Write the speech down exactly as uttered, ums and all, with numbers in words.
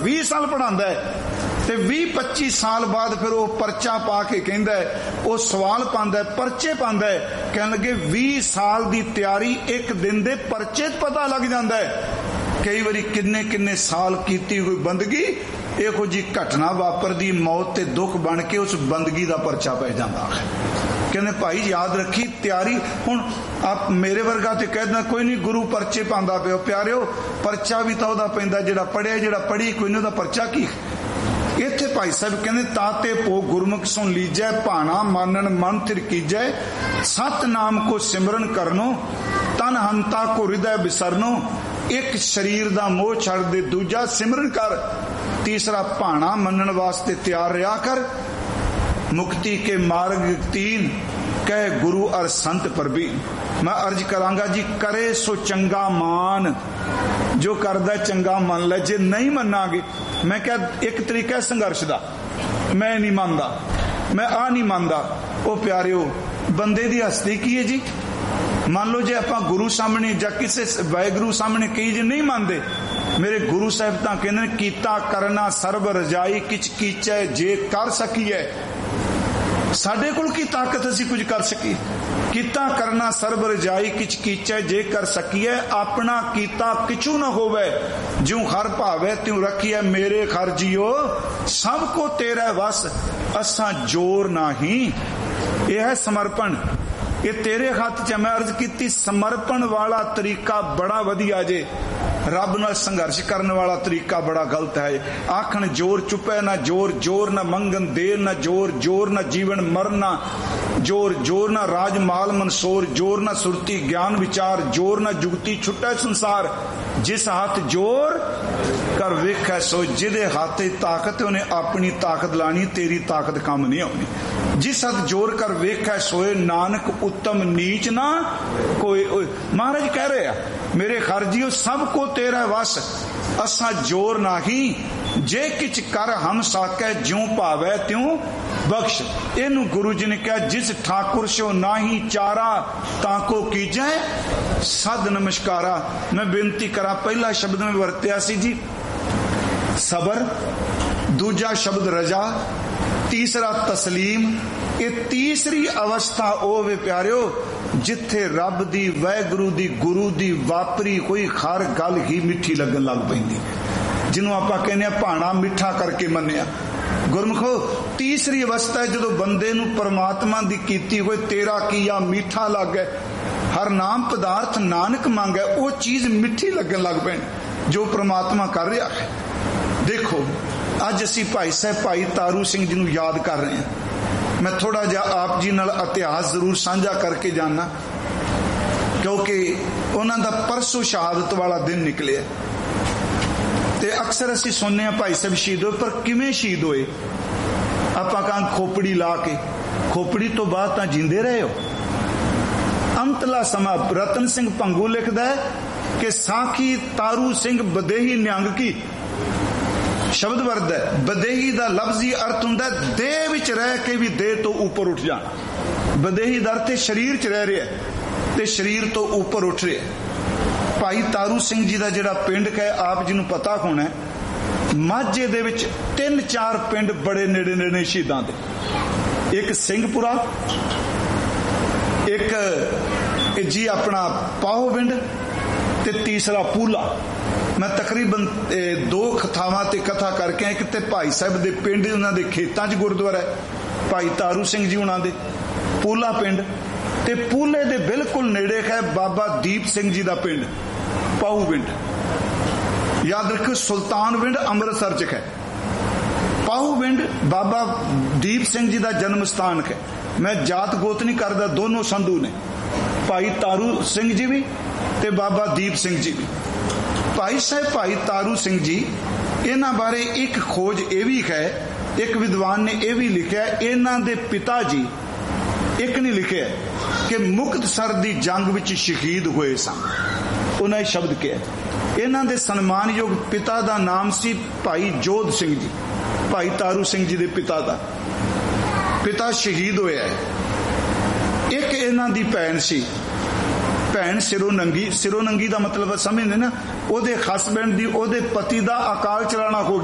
ਵੀਹ ਸਾਲ ਪੜ੍ਹਾਉਂਦਾ ਹੈ ਤੇ ਵੀਹ ਪੱਚੀ ਸਾਲ ਬਾਅਦ ਫਿਰ ਉਹ ਪਰਚਾ ਪਾ ਕੇ ਕਹਿੰਦਾ ਹੈ, ਉਹ ਸਵਾਲ ਪਾਉਂਦਾ, ਪਰਚੇ ਪਾਉਂਦਾ ਹੈ, ਕਹਿਣ ਲੱਗੇ ਵੀਹ ਸਾਲ ਦੀ ਤਿਆਰੀ ਇੱਕ ਦਿਨ ਦੇ ਪਰਚੇ 'ਚ ਪਤਾ ਲੱਗ ਜਾਂਦਾ ਹੈ। ਕਈ ਵਾਰੀ ਕਿੰਨੇ ਕਿੰਨੇ ਸਾਲ ਕੀਤੀ ਹੋਈ ਬੰਦਗੀ ਇਹੋ ਜੀ ਘਟਨਾ ਵਾਪਰਦੀ, ਮੌਤ ਤੇ ਦੁੱਖ ਬਣ ਕੇ ਉਸ ਬੰਦਗੀ ਦਾ ਪਰਚਾ ਪੈ ਜਾਂਦਾ ਹੈ। ਕਹਿੰਦੇ ਭਾਈ ਯਾਦ ਰੱਖੀ ਤਿਆਰੀ। ਹੁਣ ਆਪ ਮੇਰੇ ਵਰਗਾ ਤੇ ਕਹਿ ਕੋਈ ਨਹੀਂ, ਗੁਰੂ ਪਰਚੇ ਪਾਉਂਦਾ ਪਿਓ। ਪਿਆਰਿਓ ਪਰਚਾ ਵੀ ਤਾਂ ਉਹਦਾ ਪੈਂਦਾ ਜਿਹੜਾ ਪੜ੍ਹਿਆ, ਜਿਹੜਾ ਪੜ੍ਹੀ ਕੋਈ ਨਹੀਂ ਉਹਦਾ ਪਰਚਾ ਕੀ। ਇੱਥੇ ਭਾਈ ਸਾਹਿਬ ਕਹਿੰਦੇ ਤਾਤੇ ਪੋ ਗੁਰਮੁਖ ਸੁਣ ਲੀਜੈ, ਭਾਣਾ ਮਾਨਣ ਮਨ ਥਿਰ ਕੀਜੈ, ਸਤ ਨਾਮ ਕੋ ਸਿਮਰਨ ਕਰਨੋ, ਤਨ ਹੰਤਾ ਕੋ ਹਿਰਦੈ ਬਿਸਰਨੋ। ਇੱਕ ਸਰੀਰ ਦਾ ਮੋਹ ਛੱਡ ਦੇ, ਦੂਜਾ ਸਿਮਰਨ ਕਰ, ਤੀਸਰਾ ਭਾਣਾ ਮੰਨਣ ਵਾਸਤੇ ਤਿਆਰ ਰਿਹਾ ਕਰ। ਮੁਕਤੀ ਕੇ ਮਾਰਗ ਤੀਨ ਕਹਿ ਗੁਰੂ ਅਰ ਸੰਤ ਪ੍ਰਬੀਨ। ਮੈਂ ਅਰਜ ਕਰਾਂਗਾ ਜੀ, ਕਰੇ ਸੋ ਚੰਗਾ ਮਾਨ, ਜੋ ਕਰਦਾ ਚੰਗਾ ਮੰਨ ਲੈ, ਜੇ ਨਹੀਂ ਮੰਨਾਂਗੇ। ਮੈਂ ਕਿਹਾ ਇੱਕ ਤਰੀਕਾ ਸੰਘਰਸ਼ ਦਾ, ਮੈਂ ਨਹੀਂ ਮੰਨਦਾ, ਮੈਂ ਆ ਨਹੀਂ ਮੰਨਦਾ। ਉਹ ਪਿਆਰਿਓ ਬੰਦੇ ਦੀ ਹਸਤੀ ਕੀ ਹੈ ਜੀ। ਮੰਨ ਲਓ ਜੇ ਆਪਾਂ ਗੁਰੂ ਸਾਹਮਣੇ ਜਾਂ ਕਿਸੇ ਵਾਹਿਗੁਰੂ ਸਾਹਮਣੇ ਕਹੀ ਜੇ ਨਹੀਂ ਮੰਨਦੇ, ਮੇਰੇ ਗੁਰੂ ਸਾਹਿਬ ਤਾਂ ਕਹਿੰਦੇ ਨੇ ਕੀਤਾ ਕਰਨਾ ਸਰਬ ਰਜਾਈ, ਕਿਛ ਕੀਚੈ ਜੇ ਕਰ ਸਕੀਏ। ਸਾਡੇ ਕੋਲ ਕੀ ਤਾਕਤ ਅਸੀਂ ਕੁਝ ਕਰ ਸਕੀਏ। ਕੀਤਾ ਕਰਨਾ ਸਰਬ ਰਜਾਈ, ਕਿਛ ਕੀਚੈ ਜੇ ਕਰ ਸਕੀਏ। ਆਪਣਾ ਕੀਤਾ ਕਿਛੂ ਨਾ ਹੋਵੇ, ਜਿਉ ਹਰ ਭਾਵੇ ਤਿਉ ਰੱਖੀਐ। ਮੇਰੇ ਖਰ ਜੀਓ ਸਭ ਕੋ ਤੇਰਾ ਵਸ, ਅਸਾਂ ਜੋਰ ਨਹੀਂ। ਇਹ ਹੈ ਸਮਰਪਣ, ਇਹ ਤੇਰੇ ਹੱਥ 'ਚ। ਮੈਂ ਅਰਜ਼ ਕੀਤੀ ਸਮਰਪਣ ਵਾਲਾ ਤਰੀਕਾ ਬੜਾ ਵਧੀਆ ਜੇ, ਰੱਬ ਨਾਲ ਸੰਘਰਸ਼ ਕਰਨ ਵਾਲਾ ਤਰੀਕਾ ਬੜਾ ਗਲਤ ਹੈ। ਆਖਣ ਜੋਰ ਚੁੱਪੈ ਨਾ ਜੋਰ, ਜੋਰ ਨਾ ਮੰਗਣ ਦੇਰ ਨਾ ਜੋਰ, ਜੋਰ ਨਾ ਜੀਵਨ ਮਰਨਾ ਜੋਰ, ਜੋਰ ਨਾ ਰਾਜ ਮਾਲ ਮਨਸੋਰ, ਜੋਰ ਨਾ ਸੁਰਤੀ ਗਿਆਨ ਵਿਚਾਰ, ਜੋਰ ਨਾ ਜੁਗਤੀ ਛੁੱਟੈ ਸੰਸਾਰ। ਜਿਸ ਹੱਥ ਜੋਰ ਕਰ ਵੇਖੈ ਸੋ, ਜਿਹਦੇ ਹੱਥ 'ਚ ਤਾਕਤ ਉਹਨੇ ਆਪਣੀ ਤਾਕਤ ਲਾਣੀ, ਤੇਰੀ ਤਾਕਤ ਕੰਮ ਨਹੀਂ ਆਉਣੀ। ਜਿਸ ਹੱਥ ਜੋਰ ਕਰ ਵੇਖੈ ਸੋਏ, ਨਾਨਕ ਉੱਤਮ ਨੀਚ ਨਾ ਕੋਈ। ਮਹਾਰਾਜ ਕਹਿ ਰਹੇ ਆ ਮੇਰੇ ਖਰਜੀਓ ਸਭ ਕੋ ਤੇਰਾ ਵਸ, ਅਸਾਂ ਜੋਰ ਨਾਹੀ। ਜੇ ਕਿਛ ਕਰ ਹਮ ਸਾਕੈ, ਜਿਉ ਭਾਵੈ ਤਿਉ ਬਖਸ਼। ਇਹਨੂੰ ਗੁਰੂ ਜੀ ਨੇ ਕਿਹਾ ਜਿਸ ਠਾਕੁਰ ਸੋ ਨਾਹੀ ਚਾਰਾ, ਤਾਂ ਕੋ ਕੀਜੈ ਸਦ ਨਮਸਕਾਰਾ। ਮੈਂ ਬੇਨਤੀ ਕਰਾਂ, ਪਹਿਲਾ ਸ਼ਬਦ ਮੈਂ ਵਰਤਿਆ ਸੀ ਜੀ ਸਬਰ, ਦੂਜਾ ਸ਼ਬਦ ਰਜਾ, ਤੀਸਰਾ ਤਸਲੀਮ। ਇਹ ਤੀਸਰੀ ਅਵਸਥਾ ਉਹ ਵੇ ਪਿਆਰਿਓ ਜਿੱਥੇ ਰੱਬ ਦੀ, ਵਾਹਿਗੁਰੂ ਦੀ, ਗੁਰੂ ਦੀ ਵਾਪਰੀ ਕੋਈ ਹਰ ਗੱਲ ਹੀ ਮਿੱਠੀ ਲੱਗਣ ਲੱਗ ਪੈਂਦੀ, ਜਿਹਨੂੰ ਆਪਾਂ ਕਹਿੰਦੇ ਆ ਭਾਣਾ ਮਿੱਠਾ ਕਰਕੇ ਮੰਨਿਆ। ਗੁਰਮੁਖੋ ਤੀਸਰੀ ਅਵਸਥਾ ਹੈ ਜਦੋਂ ਬੰਦੇ ਨੂੰ ਪਰਮਾਤਮਾ ਦੀ ਕੀਤੀ ਹੋਏ ਤੇਰਾ ਕੀਆ ਮਿੱਠਾ ਲੱਗੇ, ਹਰ ਨਾਮ ਪਦਾਰਥ ਨਾਨਕ ਮੰਗੈ, ਉਹ ਚੀਜ਼ ਮਿੱਠੀ ਲੱਗਣ ਲੱਗ ਪੈਣ ਜੋ ਪਰਮਾਤਮਾ ਕਰ ਰਿਹਾ ਹੈ। ਦੇਖੋ ਅੱਜ ਅਸੀਂ ਭਾਈ ਸਾਹਿਬ ਭਾਈ ਤਾਰੂ ਸਿੰਘ ਜੀ ਨੂੰ ਯਾਦ ਕਰ ਰਹੇ ਹਾਂ। ਮੈਂ ਥੋੜਾ ਜਿਹਾ ਆਪ ਜੀ ਨਾਲ ਇਤਿਹਾਸ ਜ਼ਰੂਰ ਸਾਂਝਾ ਕਰਕੇ ਜਾਣਾ, ਕਿਉਂਕਿ ਉਹਨਾਂ ਦਾ ਪਰਸੋਂ ਸ਼ਹਾਦਤ ਵਾਲਾ ਦਿਨ ਨਿਕਲਿਆ ਤੇ ਅਕਸਰ ਅਸੀਂ ਸੁਣਨੇ ਆ ਭਾਈ ਸਾਹਿਬ ਸ਼ਹੀਦ ਹੋਏ, ਪਰ ਕਿਵੇਂ ਸ਼ਹੀਦ ਹੋਏ? ਆਪਾਂ ਕਹਾਂ ਖੋਪੜੀ ਲਾ ਕੇ, ਖੋਪੜੀ ਤੋਂ ਬਾਅਦ ਤਾਂ ਜਿੰਦੇ ਰਹੇ ਹੋ। ਅੰਤਲਾ ਸਮਾਂ ਰਤਨ ਸਿੰਘ ਭੰਗੂ ਲਿਖਦਾ ਹੈ ਕਿ ਸਾਖੀ ਤਾਰੂ ਸਿੰਘ ਬਦੇਹੀ ਨਿਹੰਗ ਕੀ ਸ਼ਬਦ ਵਰਦ ਹੈ। ਬਦੇਹੀ ਦਾ ਲਫ਼ਜ਼ੀ ਅਰਥ ਹੁੰਦਾ ਦੇਹ ਵਿੱਚ ਰਹਿ ਕੇ ਵੀ ਦੇਹ ਤੋਂ ਉੱਪਰ ਉੱਠ ਜਾਣਾ। ਬਦੇਹੀ ਦਾ ਅਰਥ ਸਰੀਰ 'ਚ ਰਹਿ ਰਿਹਾ ਤੇ ਸਰੀਰ ਤੋਂ ਉੱਪਰ ਉੱਠ ਰਿਹਾ। ਭਾਈ ਤਾਰੂ ਸਿੰਘ ਜੀ ਦਾ ਜਿਹੜਾ ਪਿੰਡ ਹੈ ਆਪ ਜੀ ਨੂੰ ਪਤਾ ਹੋਣਾ, ਮਾਝੇ ਦੇ ਵਿੱਚ ਤਿੰਨ ਚਾਰ ਪਿੰਡ ਬੜੇ ਨੇੜੇ ਨੇੜੇ ਸ਼ਹੀਦਾਂ ਦੇ। ਇੱਕ ਸਿੰਘਪੁਰਾ, ਇੱਕ ਜੀ ਆਪਣਾ ਪਾਹੋ ਪਿੰਡ ਤੇ ਤੀਸਰਾ ਪੂਲਾ। ਮੈਂ ਤਕਰੀਬਨ ਦੋ ਕਥਾਵਾਂ ਤੇ ਕਥਾ ਕਰਕੇ ਇੱਕ ਤੇ ਭਾਈ ਸਾਹਿਬ ਦੇ ਪਿੰਡ, ਉਹਨਾਂ ਦੇ ਖੇਤਾਂ 'ਚ ਗੁਰਦੁਆਰਾ ਹੈ ਭਾਈ ਤਾਰੂ ਸਿੰਘ ਜੀ ਉਹਨਾਂ ਦੇ, ਪੂਲਾ ਪਿੰਡ, ਤੇ ਪੂਲੇ ਦੇ ਬਿਲਕੁਲ ਨੇੜੇ ਹੈ ਬਾਬਾ ਦੀਪ ਸਿੰਘ ਜੀ ਦਾ ਪਿੰਡ ਪਾਹੂ ਪਿੰਡ। ਯਾਦ ਰੱਖੋ ਸੁਲਤਾਨ ਪਿੰਡ ਅੰਮ੍ਰਿਤਸਰ 'ਚ ਹੈ, ਪਾਹੂ ਪਿੰਡ ਬਾਬਾ ਦੀਪ ਸਿੰਘ ਜੀ ਦਾ ਜਨਮ ਸਥਾਨ ਹੈ। ਮੈਂ ਜਾਤ ਗੋਤ ਨਹੀਂ ਕਰਦਾ, ਦੋਨੋਂ ਸੰਧੂ ਨੇ, ਭਾਈ ਤਾਰੂ ਸਿੰਘ ਜੀ ਵੀ ਤੇ ਬਾਬਾ ਦੀਪ ਸਿੰਘ ਜੀ ਵੀ। ਭਾਈ ਸਾਹਿਬ ਭਾਈ ਤਾਰੂ ਸਿੰਘ ਜੀ, ਇਹਨਾਂ ਬਾਰੇ ਇੱਕ ਖੋਜ ਇਹ ਵੀ ਹੈ, ਇੱਕ ਵਿਦਵਾਨ ਨੇ ਇਹ ਵੀ ਲਿਖਿਆ, ਇਹਨਾਂ ਦੇ ਪਿਤਾ ਜੀ, ਇੱਕ ਨੇ ਲਿਖਿਆ ਕਿ ਮੁਕਤਸਰ ਦੀ ਜੰਗ ਵਿੱਚ ਸ਼ਹੀਦ ਹੋਏ ਸਨ। ਉਹਨਾਂ ਇਹ ਸ਼ਬਦ ਕਿਹਾ। ਇਹਨਾਂ ਦੇ ਸਨਮਾਨਯੋਗ ਪਿਤਾ ਦਾ ਨਾਮ ਸੀ ਭਾਈ ਜੋਧ ਸਿੰਘ ਜੀ, ਭਾਈ ਤਾਰੂ ਸਿੰਘ ਜੀ ਦੇ ਪਿਤਾ ਦਾ। ਪਿਤਾ ਸ਼ਹੀਦ ਹੋਇਆ ਹੈ। ਇੱਕ ਇਹਨਾਂ ਦੀ ਭੈਣ ਸੀ, ਭੈਣ ਸਿਰੋਂ ਨੰਗੀ। ਸਿਰੋਂ ਨੰਗੀ ਦਾ ਮਤਲਬ ਸਮਝਦੇ ਨਾ, ਉਹਦੇ ਹਸਬੈਂਡ ਦੀ, ਉਹਦੇ ਪਤੀ ਦਾ ਅਕਾਲ ਚਲਾਣਾ ਹੋ ਗਿਆ।